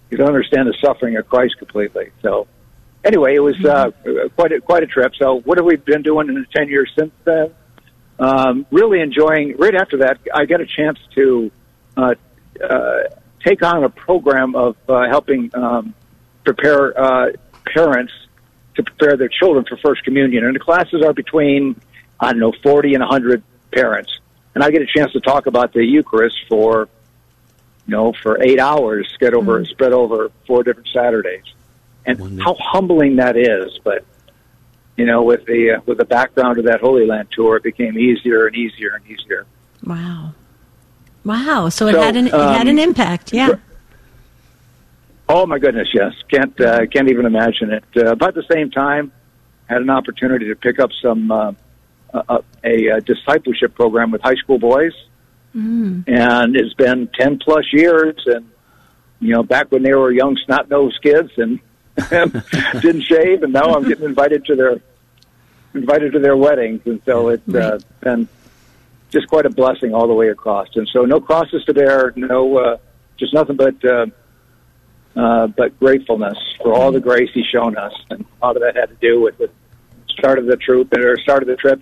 you don't understand the suffering of Christ completely. So anyway, it was quite a trip. So what have we been doing in the 10 years since then? Really enjoying. Right after that, I got a chance to take on a program of helping prepare parents to prepare their children for First Communion. And the classes are between, 40 and 100 parents. And I get a chance to talk about the Eucharist for 8 hours, spread over 4 different Saturdays. And how humbling that is. But, with the background of that Holy Land tour, it became easier and easier and easier. Wow. So it had an impact. Yeah. Oh my goodness, yes. Can't even imagine it. About the same time, had an opportunity to pick up some a discipleship program with high school boys, and it's been 10 plus years. And back when they were young snot-nosed kids and didn't shave, and now I'm getting invited to their weddings, and so it's been just quite a blessing all the way across. And so no crosses to bear, just nothing but gratefulness for all the grace He's shown us, and all that had to do with the start of the trip.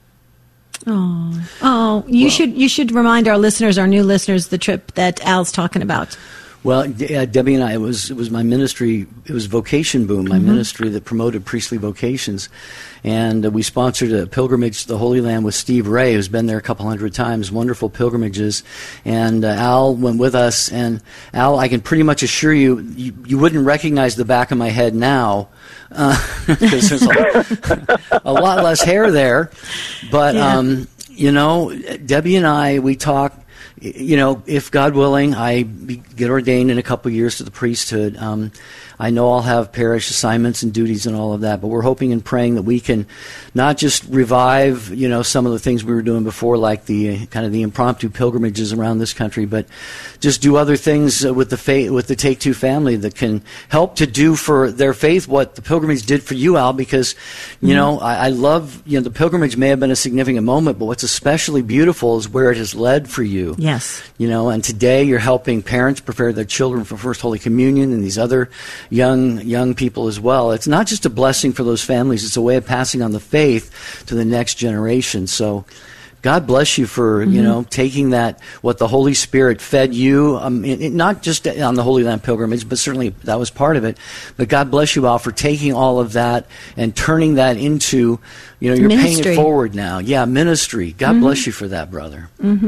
You should remind our new listeners, the trip that Al's talking about. Well, Debbie and I, it was my ministry. It was Vocation Boom, my ministry that promoted priestly vocations. And we sponsored a pilgrimage to the Holy Land with Steve Ray, who's been there a couple hundred times, wonderful pilgrimages. And Al went with us. And Al, I can pretty much assure you wouldn't recognize the back of my head now, because there's a lot less hair there. But, Debbie and I, we talk. If God willing, I get ordained in a couple of years to the priesthood. I know I'll have parish assignments and duties and all of that, but we're hoping and praying that we can not just revive, some of the things we were doing before, like the kind of the impromptu pilgrimages around this country, but just do other things with the Take Two family that can help to do for their faith what the pilgrimage did for you, Al, because, I love, the pilgrimage may have been a significant moment, but what's especially beautiful is where it has led for you. Yes. And today you're helping parents prepare their children for First Holy Communion and these other young people as well. It's not just a blessing for those families, it's a way of passing on the faith to the next generation. So God bless you for, taking that, what the Holy Spirit fed you, not just on the Holy Land pilgrimage, but certainly that was part of it. But God bless you all for taking all of that and turning that into, you're ministry. paying it forward now. Yeah, ministry. God bless you for that, brother.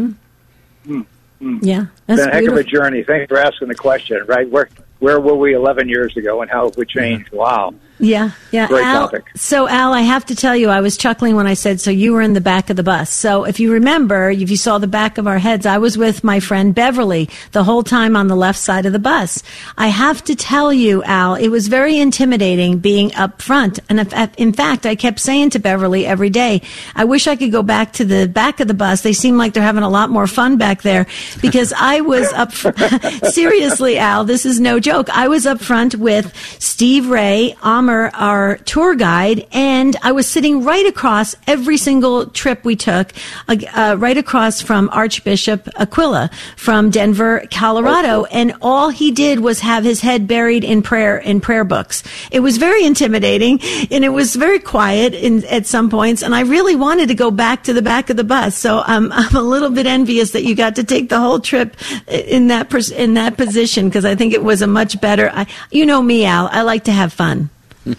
Yeah, that's it's been a heck beautiful. of a journey. Thanks for asking the question, right? Where were we 11 years ago, and how have we changed? Wow. Yeah. Great Al, topic. So, Al, I have to tell you, I was chuckling when I said, so you were in the back of the bus. So if you remember, if you saw the back of our heads, I was with my friend Beverly the whole time on the left side of the bus. I have to tell you, Al, it was very intimidating being up front. And in fact, I kept saying to Beverly every day, I wish I could go back to the back of the bus. They seem like they're having a lot more fun back there, because I was up seriously, Al, this is no joke. I was up front with Steve Ray, our tour guide, and I was sitting right across every single trip we took, right across from Archbishop Aquila from Denver, Colorado, and all he did was have his head buried in prayer books. It was very intimidating, and it was very quiet at some points, and I really wanted to go back to the back of the bus. So I'm a little bit envious that you got to take the whole trip in that position, because I think it was a much better. You know me, Al. I like to have fun.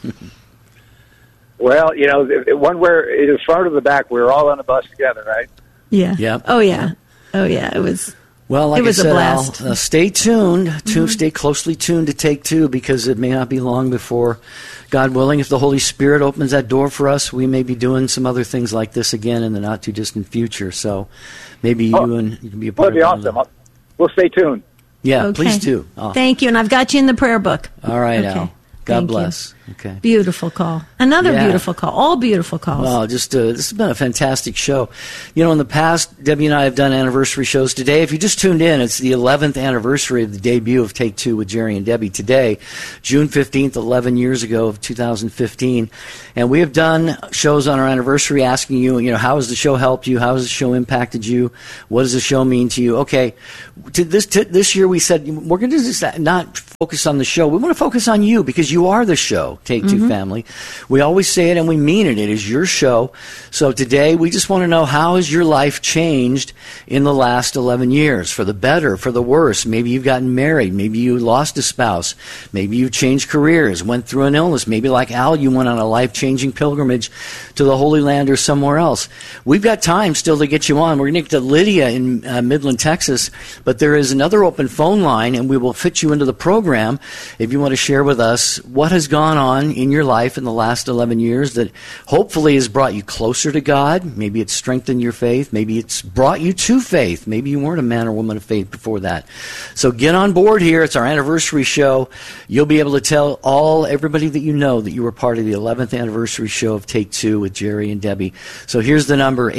Well, one where it was front or the back, we were all on the bus together, right? Yeah. Yep. Oh yeah. It was. Well, like it was I said, a blast. Al, stay tuned. Stay closely tuned to Take Two, because it may not be long before, God willing, if the Holy Spirit opens that door for us, we may be doing some other things like this again in the not too distant future. So maybe you can be a part of it. That'd be awesome. We'll stay tuned. Yeah, Okay. please do. Thank you, and I've got you in the prayer book. All right, Okay. Al. God bless. Okay. Beautiful call. Another beautiful call. All beautiful calls. Well, this has been a fantastic show. You know, in the past, Debbie and I have done anniversary shows. Today, if you just tuned in, it's the 11th anniversary of the debut of Take Two with Jerry and Debbie. Today, June 15th, 11 years ago of 2015. And we have done shows on our anniversary asking you, how has the show helped you? How has the show impacted you? What does the show mean to you? Okay, this year we said we're going to just not focus on the show. We want to focus on you because you are the show, Take Two Family. We always say it and we mean it. It is your show. So today we just want to know, how has your life changed in the last 11 years? For the better, for the worse? Maybe you've gotten married. Maybe you lost a spouse. Maybe you changed careers, went through an illness. Maybe like Al, you went on a life-changing pilgrimage to the Holy Land or somewhere else. We've got time still to get you on. We're going to get to Lydia in Midland, Texas, but there is another open phone line and we will fit you into the program if you want to share with us what has gone on in your life in the last 11 years that hopefully has brought you closer to God. Maybe it's strengthened your faith. Maybe it's brought you to faith. Maybe you weren't a man or woman of faith before that. So get on board here. It's our anniversary show. You'll be able to tell everybody that you know that you were part of the 11th anniversary show of Take Two with Jerry and Debbie. So here's the number,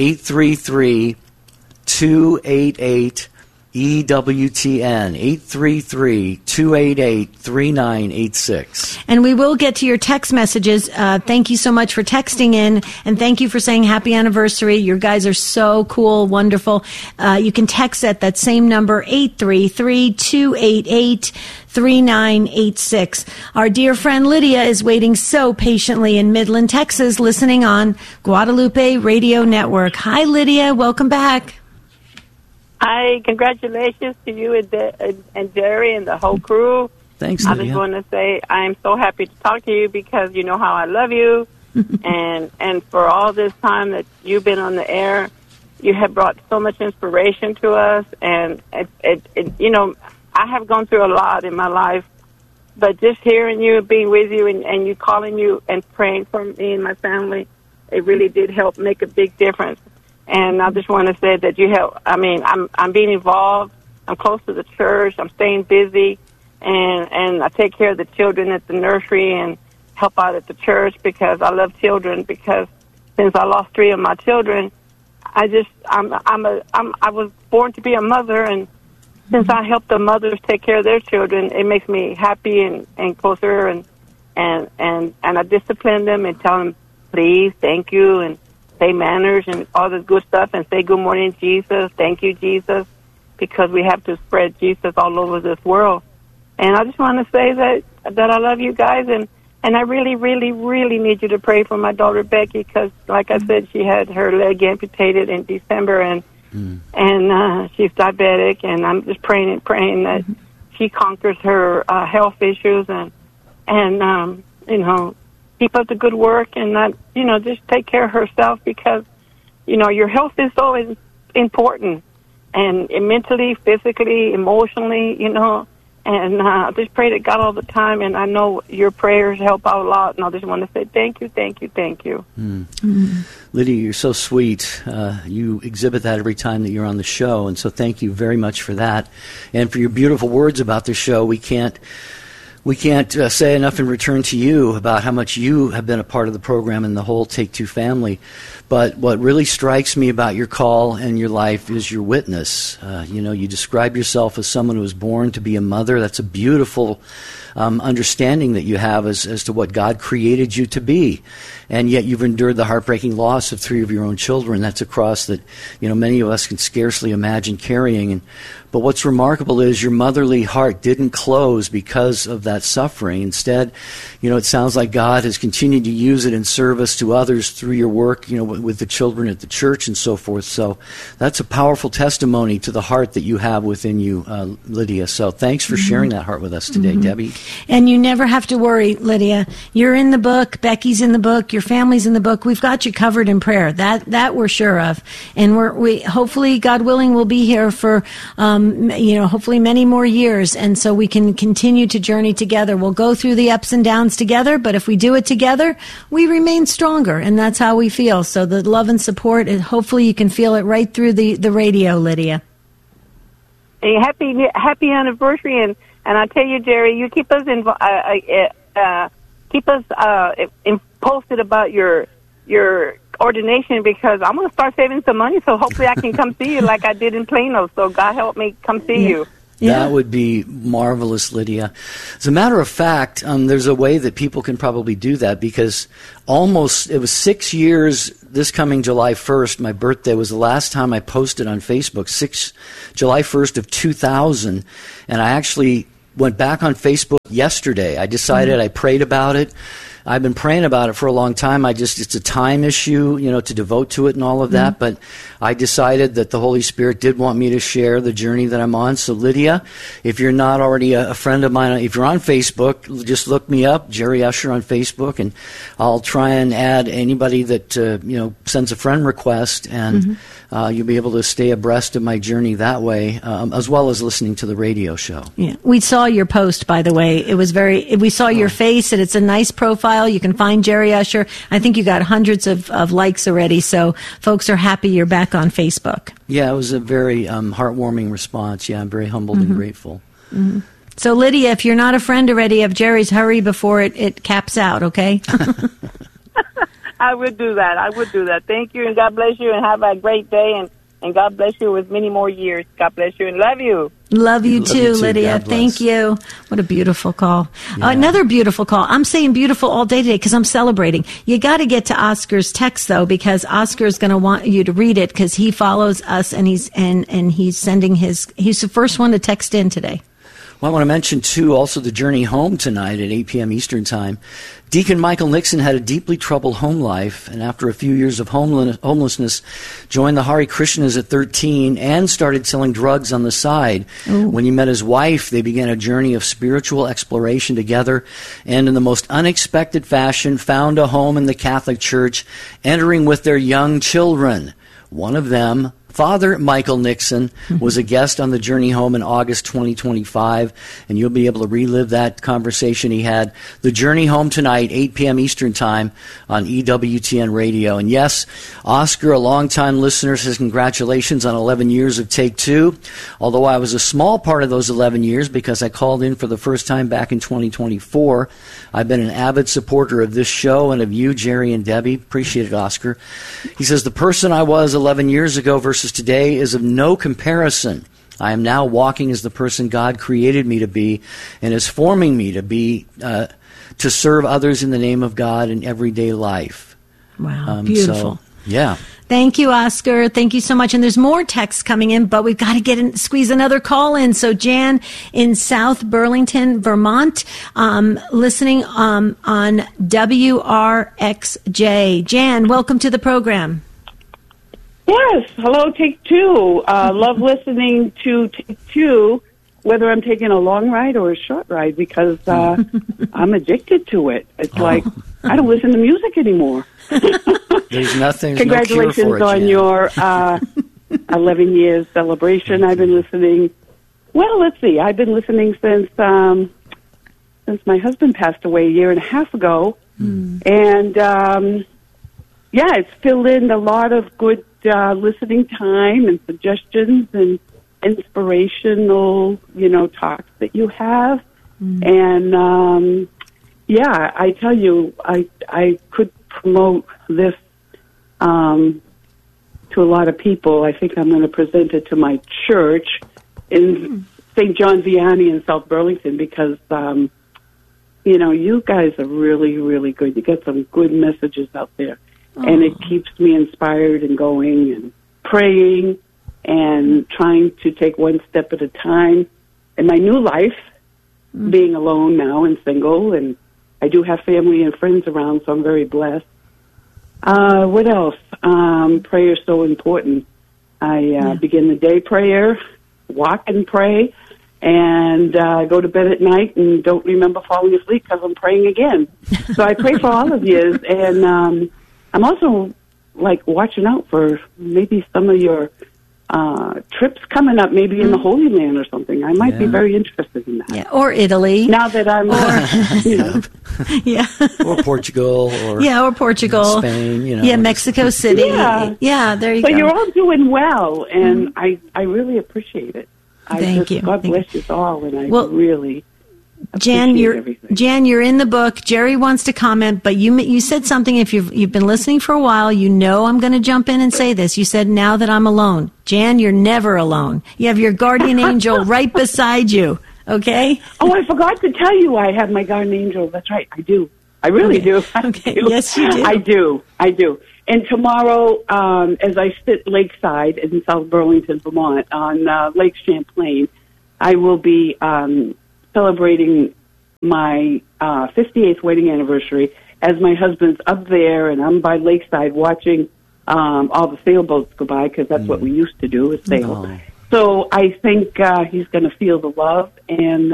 833-288 EWTN, 833-288-3986. And we will get to your text messages. Thank you so much for texting in, and thank you for saying happy anniversary. Your guys are so cool, wonderful. You can text at that same number, 833-288-3986. Our dear friend Lydia is waiting so patiently in Midland, Texas, listening on Guadalupe Radio Network. Hi, Lydia. Welcome back. Hi, congratulations to you and Jerry and the whole crew. Thanks, I Lydia. just want to say I'm so happy to talk to you because you know how I love you. and for all this time that you've been on the air, you have brought so much inspiration to us. And, I have gone through a lot in my life, but just hearing you, being with you, and you calling you and praying for me and my family, it really did help make a big difference. And I just want to say that you help. I mean, I'm being involved. I'm close to the church. I'm staying busy, and I take care of the children at the nursery and help out at the church because I love children. Because since I lost 3 of my children, I was born to be a mother, and since I help the mothers take care of their children, it makes me happy and closer, and I discipline them and tell them please, thank you, and say manners and all this good stuff, and say good morning, Jesus, thank you, Jesus, because we have to spread Jesus all over this world. And I just want to say that I love you guys, and I really, really, really need you to pray for my daughter Becky, because, like I said, she had her leg amputated in December, and she's diabetic, and I'm just praying that she conquers her health issues, and keep up the good work, and not, just take care of herself, because, your health is so important, and mentally, physically, emotionally, and I just pray to God all the time, and I know your prayers help out a lot, and I just want to say thank you, thank you, thank you. Lydia, you're so sweet. You exhibit that every time that you're on the show, and so thank you very much for that, and for your beautiful words about the show. We can't say enough in return to you about how much you have been a part of the program and the whole Take Two family. But what really strikes me about your call and your life is your witness. You describe yourself as someone who was born to be a mother. That's a beautiful understanding that you have as to what God created you to be. And yet you've endured the heartbreaking loss of 3 of your own children. That's a cross that, many of us can scarcely imagine carrying. But what's remarkable is your motherly heart didn't close because of that suffering. Instead, it sounds like God has continued to use it in service to others through your work, with the children at the church and so forth. So that's a powerful testimony to the heart that you have within you, Lydia. So thanks for sharing that heart with us today, Debbie. And you never have to worry, Lydia. You're in the book. Becky's in the book. Your family's in the book. We've got you covered in prayer. That we're sure of. And we hopefully, God willing, will be here for hopefully many more years, and so we can continue to journey together. We'll go through the ups and downs together, but if we do it together, we remain stronger, and that's how we feel. So the love and support, and hopefully you can feel it right through the radio, Lydia. Hey, happy anniversary, and I tell you, Jerry, you keep us posted about your ordination, because I'm going to start saving some money, so hopefully I can come see you like I did in Plano. So God help me come see you. Yeah. That would be marvelous, Lydia. As a matter of fact, there's a way that people can probably do that, because it was 6 years this coming July 1st. My birthday was the last time I posted on Facebook, July 1st of 2000. And I actually went back on Facebook yesterday. I decided, I prayed about it. I've been praying about it for a long time. It's a time issue, to devote to it and all of that. But I decided that the Holy Spirit did want me to share the journey that I'm on. So, Lydia, if you're not already a friend of mine, if you're on Facebook, just look me up, Jerry Usher on Facebook, and I'll try and add anybody that, sends a friend request, and you'll be able to stay abreast of my journey that way, as well as listening to the radio show. Yeah, we saw your post, by the way. We saw your face, and it's a nice profile. You can find Jerry Usher. I think you got hundreds of likes already, so folks are happy you're back on Facebook. Yeah, it was a very heartwarming response. Yeah, I'm very humbled and grateful. Mm-hmm. So, Lydia, if you're not a friend already of Jerry's, hurry before it caps out, okay? I would do that. Thank you, and God bless you, and have a great day, and God bless you with many more years. God bless you, and love you. Love you too, Lydia. Thank you. What a beautiful call. Yeah. Another beautiful call. I'm saying beautiful all day today because I'm celebrating. You got to get to Oscar's text, though, because Oscar's going to want you to read it because he follows us, and he's sending he's the first one to text in today. Well, I want to mention, too, also the journey home tonight at 8 p.m. Eastern Time. Deacon Michael Nixon had a deeply troubled home life, and after a few years of homelessness, joined the Hare Krishnas at 13 and started selling drugs on the side. Ooh. When he met his wife, they began a journey of spiritual exploration together, and in the most unexpected fashion, found a home in the Catholic Church, entering with their young children. One of them, Father Michael Nixon, was a guest on the Journey Home in August 2025, and you'll be able to relive that conversation he had. The Journey Home tonight, 8 p.m. Eastern Time on EWTN Radio. And yes, Oscar, a longtime listener, says congratulations on 11 years of Take Two. Although I was a small part of those 11 years because I called in for the first time back in 2024, I've been an avid supporter of this show and of you, Jerry and Debbie. Appreciate it, Oscar. He says, the person I was 11 years ago versus today is of no comparison. I am now walking as the person God created me to be and is forming me to be, to serve others in the name of God in everyday life. Wow, beautiful. So, yeah. Thank you, Oscar. Thank you so much. And there's more texts coming in, but we've got to squeeze another call in. So Jan in South Burlington, Vermont, listening on WRXJ. Jan, welcome to the program. Yes. Hello, Take Two. Love listening to Take Two, whether I'm taking a long ride or a short ride, because I'm addicted to it. It's like I don't listen to music anymore. There's nothing. Congratulations no cure for it, on Jan. your 11 years celebration. I've been listening. Well, let's see. I've been listening since my husband passed away a year and a half ago, and yeah, it's filled in a lot of good listening time and suggestions and inspirational, talks that you have. And yeah, I tell you, I could promote this to a lot of people. I think I'm going to present it to my church in St. John Vianney in South Burlington because, you guys are really, really good. You get some good messages out there. And it keeps me inspired and going and praying and trying to take one step at a time. In my new life, being alone now and single, and I do have family and friends around, so I'm very blessed. What else? Prayer is so important. I begin the day prayer, walk and pray, and go to bed at night and don't remember falling asleep because I'm praying again. So I pray for all of you, and I'm also, watching out for maybe some of your trips coming up, maybe in the Holy Land or something. I might be very interested in that. Yeah, or Italy. Now that I'm, or Portugal, or Portugal, Spain. Yeah, Mexico City. Yeah, there you go. But you're all doing well, and I really appreciate it. Thank you. God bless you all, and I really Jan, you're in the book. Jerry wants to comment, but you said something. If you've been listening for a while, you know I'm going to jump in and say this. You said, now that I'm alone. Jan, you're never alone. You have your guardian angel right beside you. Okay? Oh, I forgot to tell you I have my guardian angel. That's right. I do. I really do. Okay. Yes, you do. I do. And tomorrow, as I sit lakeside in South Burlington, Vermont, on Lake Champlain, I will be celebrating my 58th wedding anniversary as my husband's up there, and I'm by lakeside watching all the sailboats go by, because that's what we used to do, is sail. Oh. So I think he's going to feel the love, and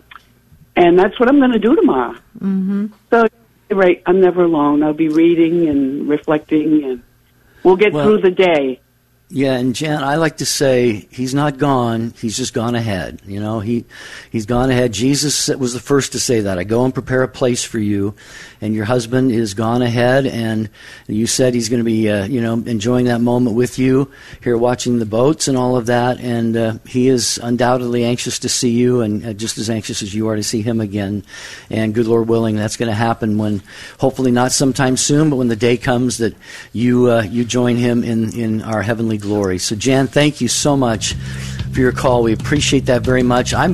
that's what I'm going to do tomorrow. Mm-hmm. So, right, I'm never alone. I'll be reading and reflecting, and we'll get through the day. Yeah, and Jan, I like to say he's not gone. He's just gone ahead. You know, he's gone ahead. Jesus was the first to say that. I go and prepare a place for you, and your husband is gone ahead. And you said he's going to be, enjoying that moment with you here, watching the boats and all of that. And he is undoubtedly anxious to see you, and just as anxious as you are to see him again. And good Lord willing, that's going to happen when, hopefully not sometime soon, but when the day comes that you join him in our heavenly glory. So Jan, thank you so much for your call. We appreciate that very much. I'm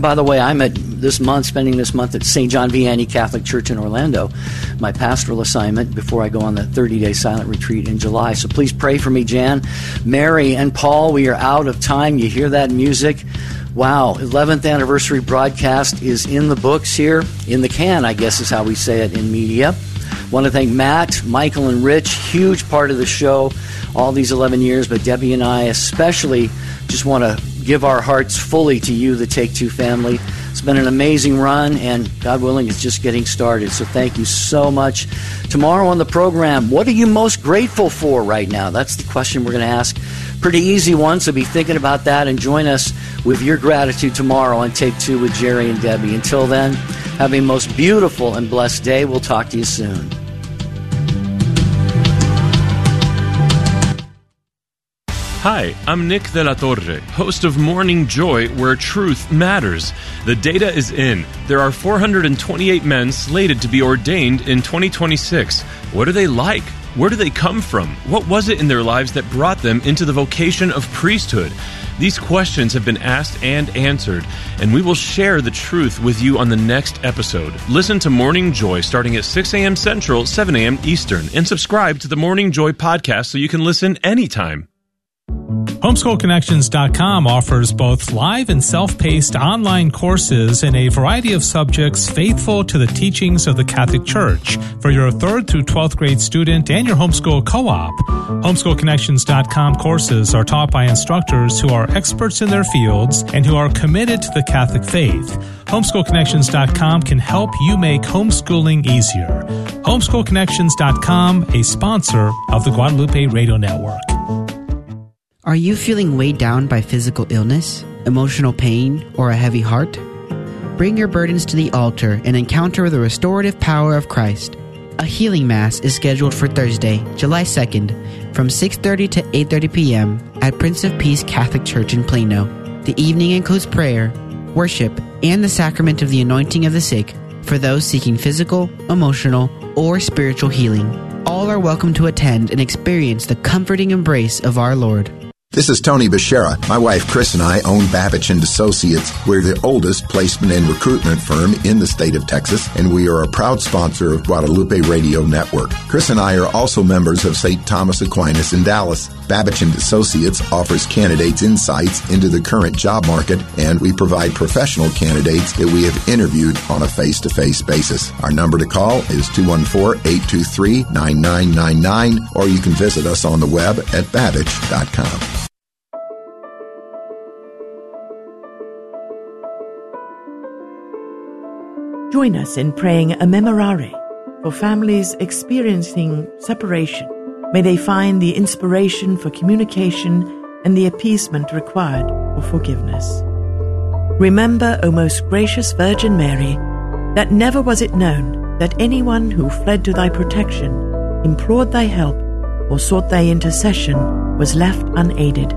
spending this month at St. John Vianney Catholic Church in Orlando, my pastoral assignment before I go on the 30-day silent retreat in July. So please pray for me, Jan. Mary and Paul, we are out of time. You hear that music? Wow, 11th anniversary broadcast is in the books here, in the can, I guess is how we say it in media. Want to thank Matt, Michael, and Rich, huge part of the show all these 11 years, but Debbie and I especially just want to give our hearts fully to you, the Take Two family. It's been an amazing run, and God willing, it's just getting started. So thank you so much. Tomorrow on the program, what are you most grateful for right now? That's the question we're going to ask. Pretty easy one, so be thinking about that, and join us with your gratitude tomorrow on Take Two with Jerry and Debbie. Until then, have a most beautiful and blessed day. We'll talk to you soon. Hi, I'm Nick De La Torre, host of Morning Joy, where truth matters. The data is in. There are 428 men slated to be ordained in 2026. What are they like? Where do they come from? What was it in their lives that brought them into the vocation of priesthood? These questions have been asked and answered, and we will share the truth with you on the next episode. Listen to Morning Joy starting at 6 a.m. Central, 7 a.m. Eastern, and subscribe to the Morning Joy podcast so you can listen anytime. HomeschoolConnections.com offers both live and self-paced online courses in a variety of subjects faithful to the teachings of the Catholic Church for your 3rd through 12th grade student and your homeschool co-op. HomeschoolConnections.com courses are taught by instructors who are experts in their fields and who are committed to the Catholic faith. HomeschoolConnections.com can help you make homeschooling easier. HomeschoolConnections.com, a sponsor of the Guadalupe Radio Network. Are you feeling weighed down by physical illness, emotional pain, or a heavy heart? Bring your burdens to the altar and encounter the restorative power of Christ. A healing mass is scheduled for Thursday, July 2nd, from 6:30 to 8:30 p.m. at Prince of Peace Catholic Church in Plano. The evening includes prayer, worship, and the sacrament of the anointing of the sick for those seeking physical, emotional, or spiritual healing. All are welcome to attend and experience the comforting embrace of our Lord. This is Tony Beshara. My wife Chris and I own Babbage & Associates. We're the oldest placement and recruitment firm in the state of Texas, and we are a proud sponsor of Guadalupe Radio Network. Chris and I are also members of St. Thomas Aquinas in Dallas. Babbage & Associates offers candidates insights into the current job market, and we provide professional candidates that we have interviewed on a face-to-face basis. Our number to call is 214-823-9999, or you can visit us on the web at babbage.com. Join us in praying a memorare for families experiencing separation. May they find the inspiration for communication and the appeasement required for forgiveness. Remember, O most gracious Virgin Mary, that never was it known that anyone who fled to thy protection, implored thy help, or sought thy intercession was left unaided.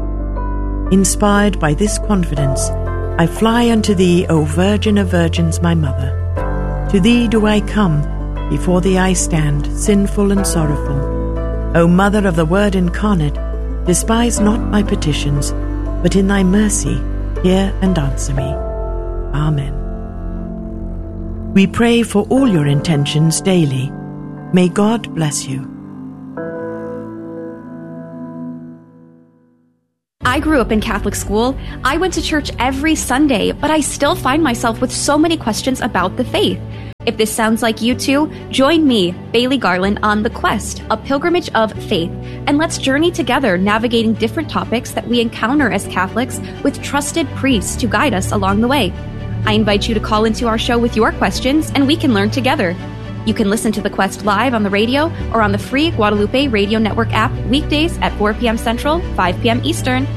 Inspired by this confidence, I fly unto thee, O Virgin of Virgins, my Mother. To thee do I come, before thee I stand, sinful and sorrowful. O Mother of the Word incarnate, despise not my petitions, but in thy mercy hear and answer me. Amen. We pray for all your intentions daily. May God bless you. I grew up in Catholic school. I went to church every Sunday, but I still find myself with so many questions about the faith. If this sounds like you too, join me, Bailey Garland, on The Quest, a pilgrimage of faith, and let's journey together navigating different topics that we encounter as Catholics with trusted priests to guide us along the way. I invite you to call into our show with your questions, and we can learn together. You can listen to The Quest live on the radio or on the free Guadalupe Radio Network app weekdays at 4 p.m. Central, 5 p.m. Eastern.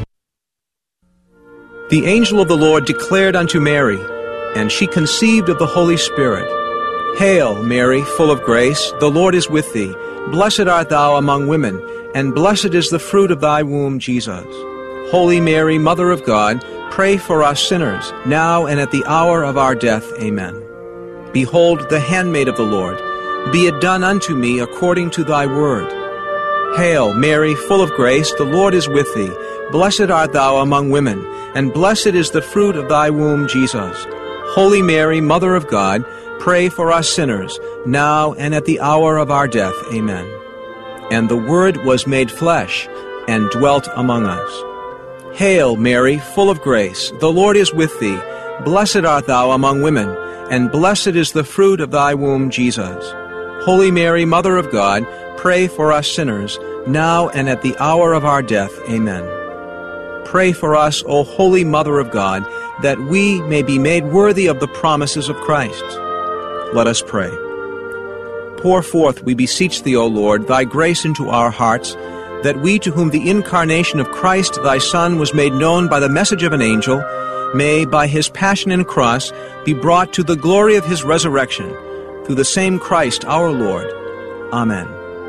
The angel of the Lord declared unto Mary, and she conceived of the Holy Spirit. Hail, Mary, full of grace, the Lord is with thee. Blessed art thou among women, and blessed is the fruit of thy womb, Jesus. Holy Mary, Mother of God, pray for us sinners, now and at the hour of our death. Amen. Behold, the handmaid of the Lord. Be it done unto me according to thy word. Hail, Mary, full of grace, the Lord is with thee. Blessed art thou among women, and blessed is the fruit of thy womb, Jesus. Holy Mary, Mother of God, pray for us sinners, now and at the hour of our death. Amen. And the Word was made flesh, and dwelt among us. Hail, Mary, full of grace, the Lord is with thee. Blessed art thou among women, and blessed is the fruit of thy womb, Jesus. Holy Mary, Mother of God, pray for us sinners, now and at the hour of our death. Amen. Pray for us, O Holy Mother of God, that we may be made worthy of the promises of Christ. Let us pray. Pour forth, we beseech thee, O Lord, thy grace into our hearts, that we, to whom the incarnation of Christ thy Son was made known by the message of an angel, may, by his passion and cross, be brought to the glory of his resurrection, through the same Christ our Lord. Amen.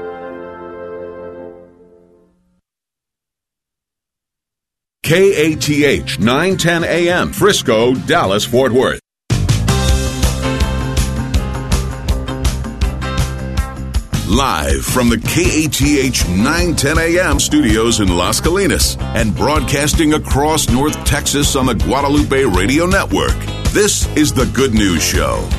KATH 910 AM, Frisco, Dallas, Fort Worth. Live from the KATH 910 AM studios in Las Colinas and broadcasting across North Texas on the Guadalupe Radio Network. This is The Good News Show.